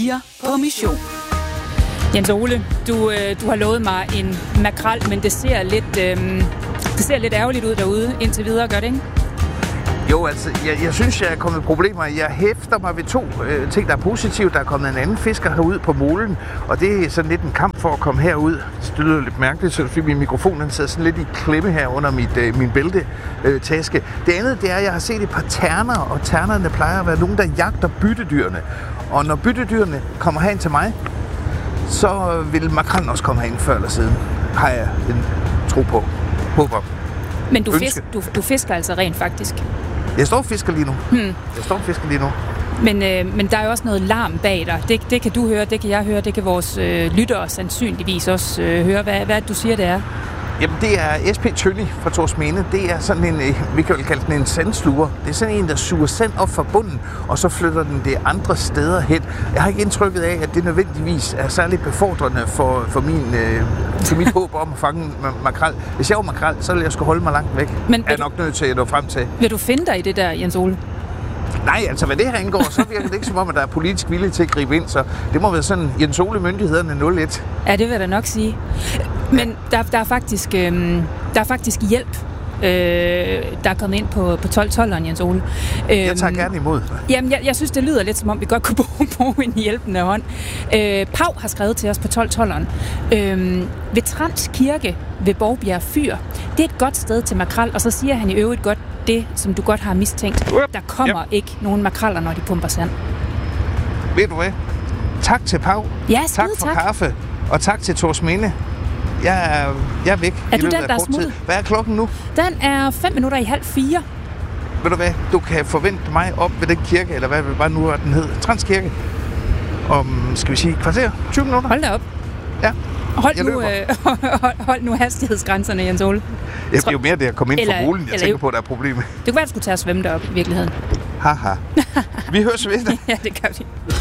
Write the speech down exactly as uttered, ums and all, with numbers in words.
på mission. Jens Ole, du, øh, du har lovet mig en makrel, men det ser lidt, øh, det ser lidt ærgerligt ud derude indtil videre, gør det ikke? Jo, altså, jeg, jeg synes, jeg er kommet problemer. Jeg hæfter mig ved to øh, ting, der er positivt. Der er kommet en anden fisker herud på molen, og det er sådan lidt en kamp for at komme herud. Det lyder lidt mærkeligt, så fik min mikrofon, den sidder sådan lidt i klemme her under mit, øh, min bæltetaske. Øh, det andet, det er, at jeg har set et par terner, og ternerne plejer at være nogen, der jagter byttedyrene. Og når byttedyrene kommer herind til mig, så vil makrellen også komme herind før eller siden, har jeg en tro på. Håber. Men du, fisk, du, du fisker altså rent faktisk? Jeg står og fisker lige nu. Hmm. Jeg står og fisker lige nu. Men, øh, men der er jo også noget larm bag dig. Det, det kan du høre, det kan jeg høre, det kan vores øh, lyttere sandsynligvis også øh, høre. Hvad, hvad du siger, det er? Jamen, det er S P Tølli fra Torsminde. Det er sådan en, vi kan jo kalde den en sandsluger. Det er sådan en, der suger sand op fra bunden, og så flytter den det andre steder hen. Jeg har ikke indtrykket af, at det nødvendigvis er særligt befordrende for, for, min, øh, for mit håb om at fange makrel. Hvis jeg var makrel, så ville jeg skulle holde mig langt væk. Men er jeg nok nødt til at nå frem til. Vil du finde dig i det der, Jens Ole? Nej, altså hvad det her indgår, så virker det ikke som om, at der er politisk vilje til at gribe ind, så det må være sådan, Jens Ole myndighederne nul et. Ja, det vil jeg da nok sige. Men ja. der, der, er faktisk, øh, der er faktisk hjælp, øh, der er kommet ind på, på tolv tolveren, Jens Ole. Øh, jeg tager gerne imod. Jamen, jeg, jeg synes, det lyder lidt som om, vi godt kunne bruge, bruge en hjælpende hånd. Øh, Pau har skrevet til os på tolv tolveren. Øh, ved Trans Kirke ved Borgbjerg Fyr, det er et godt sted til makrel, og så siger han i øvrigt godt, det, som du godt har mistænkt. Der kommer yep. ikke nogen makreller, når de pumper sand. Ved du hvad? Tak til Pau. Ja, tak for tak. kaffe. Og tak til Torsminde. Jeg er, jeg er væk. Er du den, der er smuttet? Hvad er klokken nu? Den er fem minutter i halv fire. Ved du hvad? Du kan forvente mig op ved den kirke, eller hvad bare nu er den hed. Transkirke. Om, skal vi sige, kvarter? tyve minutter? Hold da op. Ja. Hold nu, øh, hold, hold nu hastighedsgrænserne, Jens Ole. Ja, det er jo mere det at komme ind eller, fra molen, jeg tænker jo. på, der er problemet. Det kunne være, at du skulle tage at svømme derop i virkeligheden. Haha. Vi høres ved. Ja, det gør vi.